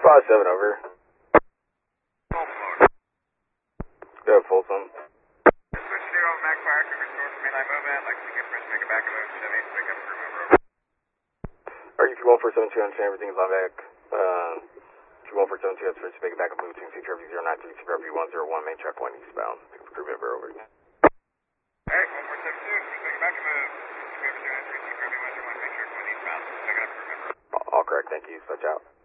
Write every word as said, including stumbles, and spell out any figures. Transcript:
five seven over. Go ahead, Folsom. Switch zero, Mac Fire, Cougar Source, mainline movement, like to get permission to make it back a move, Chevy, pick up crew member over. Are you one four seven two, understand everything's on back. Uh, two one four seven two, that's for to make it back a move between C T R V zero nine three, C T R V one zero one, main checkpoint eastbound. Pick up crew member over. Alright, one four seven two, make it back a move. C T R V zero nine three, C T R V one zero one, main checkpoint eastbound. Pick up crew member. All correct, thank you. Switch out.